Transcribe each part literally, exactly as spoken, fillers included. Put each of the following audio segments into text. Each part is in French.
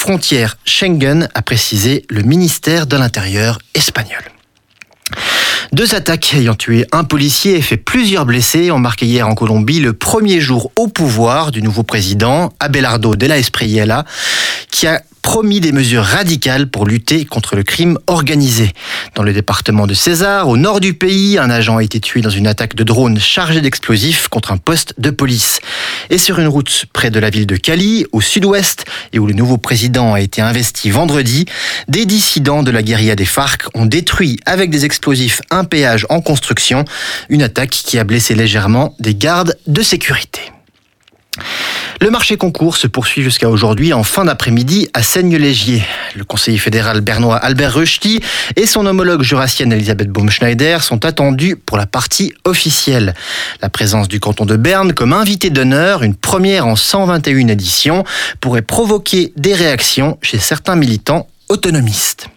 frontière Schengen, a précisé le ministère de l'Intérieur espagnol. Deux attaques ayant tué un policier et fait plusieurs blessés ont marqué hier en Colombie le premier jour au pouvoir du nouveau président, Abelardo de la Espriella, qui a promis des mesures radicales pour lutter contre le crime organisé. Dans le département de César, au nord du pays, un agent a été tué dans une attaque de drone chargé d'explosifs contre un poste de police. Et sur une route près de la ville de Cali, au sud-ouest, et où le nouveau président a été investi vendredi, des dissidents de la guérilla des FARC ont détruit avec des explosifs un péage en construction, une attaque qui a blessé légèrement des gardes de sécurité. Le marché concours se poursuit jusqu'à aujourd'hui en fin d'après-midi à Seigne-Légier. Le conseiller fédéral bernois Albert Rösti et son homologue jurassienne Elisabeth Baumschneider sont attendus pour la partie officielle. La présence du canton de Berne comme invité d'honneur, une première en cent vingt et une éditions, pourrait provoquer des réactions chez certains militants autonomistes.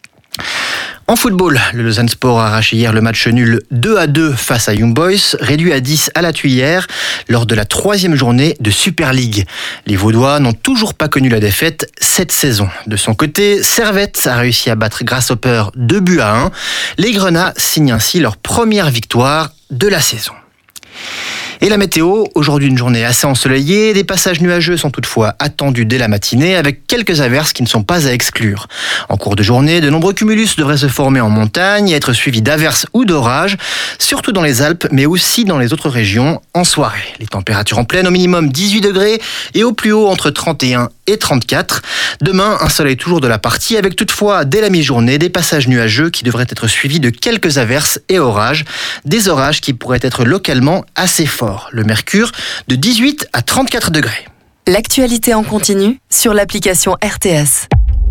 En football, le Lausanne Sport a arraché hier le match nul deux à deux face à Young Boys, réduit à dix à la Tuilière lors de la troisième journée de Super League. Les Vaudois n'ont toujours pas connu la défaite cette saison. De son côté, Servette a réussi à battre Grasshopper deux buts à un. Les Grenats signent ainsi leur première victoire de la saison. Et la météo, aujourd'hui une journée assez ensoleillée, des passages nuageux sont toutefois attendus dès la matinée avec quelques averses qui ne sont pas à exclure. En cours de journée, de nombreux cumulus devraient se former en montagne et être suivis d'averses ou d'orages, surtout dans les Alpes mais aussi dans les autres régions en soirée. Les températures en pleine au minimum dix-huit degrés et au plus haut entre trente et un et trente-quatre. Demain, un soleil toujours de la partie avec toutefois dès la mi-journée des passages nuageux qui devraient être suivis de quelques averses et orages. Des orages qui pourraient être localement assez forts. Le mercure de dix-huit à trente-quatre degrés. L'actualité en continu sur l'application R T S.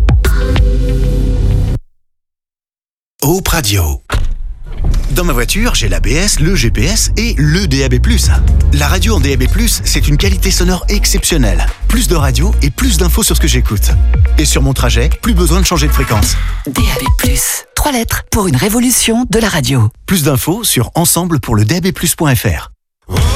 Hope Radio. Dans ma voiture, j'ai l'A B S, le G P S et le D A B plus. La radio en D A B plus, c'est une qualité sonore exceptionnelle. Plus de radio et plus d'infos sur ce que j'écoute. Et sur mon trajet, plus besoin de changer de fréquence. D A B plus, trois lettres pour une révolution de la radio. Plus d'infos sur ensemble pour le D A B plus point F R.